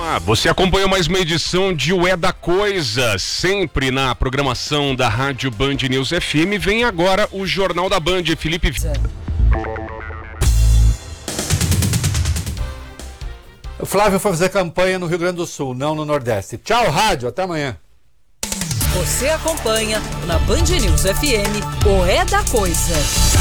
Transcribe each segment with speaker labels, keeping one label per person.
Speaker 1: Olá, você acompanhou mais uma edição de O É da Coisa, sempre na programação da Rádio Band News FM. Vem agora o Jornal da Band, Felipe.
Speaker 2: O Flávio foi fazer campanha no Rio Grande do Sul, não no Nordeste. Tchau, rádio, até amanhã.
Speaker 3: Você acompanha na Band News FM o É da Coisa.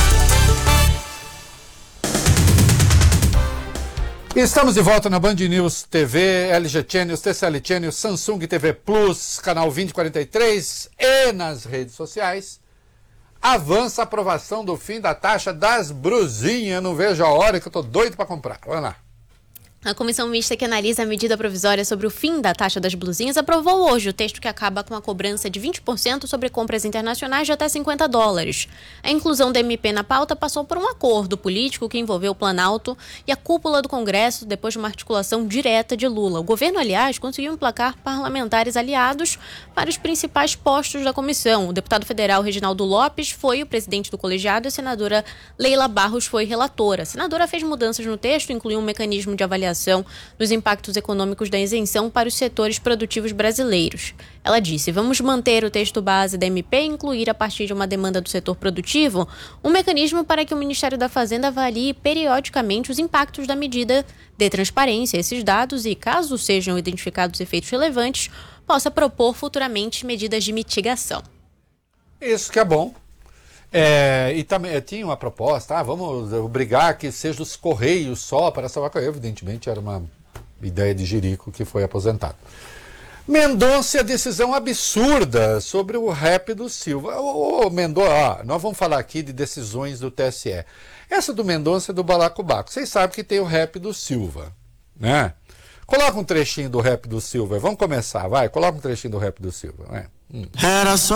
Speaker 2: Estamos de volta na Band News TV, LG Channels, TCL Channels, Samsung TV Plus, canal 2043 e nas redes sociais. Avança a aprovação do fim da taxa das brusinhas. Não vejo a hora que eu tô doido para comprar. Vamos lá.
Speaker 4: A comissão mista que analisa a medida provisória sobre o fim da taxa das blusinhas aprovou hoje o texto que acaba com a cobrança de 20% sobre compras internacionais de até $50. A inclusão da MP na pauta passou por um acordo político que envolveu o Planalto e a cúpula do Congresso depois de uma articulação direta de Lula. O governo, aliás, conseguiu emplacar parlamentares aliados para os principais postos da comissão. O deputado federal Reginaldo Lopes foi o presidente do colegiado e a senadora Leila Barros foi relatora. A senadora fez mudanças no texto, incluiu um mecanismo de avaliação dos impactos econômicos da isenção para os setores produtivos brasileiros. Ela disse: vamos manter o texto base da MP e incluir, a partir de uma demanda do setor produtivo, um mecanismo para que o Ministério da Fazenda avalie periodicamente os impactos da medida, dê transparência a esses dados e, caso sejam identificados efeitos relevantes, possa propor futuramente medidas de mitigação.
Speaker 2: Isso que é bom. E também tinha uma proposta, vamos obrigar que seja os Correios só para salvar Correio. Evidentemente era uma ideia de jirico que foi aposentado. Mendonça, a decisão absurda sobre o rap do Silva. Mendonça, nós vamos falar aqui de decisões do TSE. Essa do Mendonça é do Balacobaco. Vocês sabem que tem o rap do Silva, né? Coloca um trechinho do rap do Silva. Vamos começar, vai. Coloca um trechinho do rap do Silva. Vai.
Speaker 5: Era só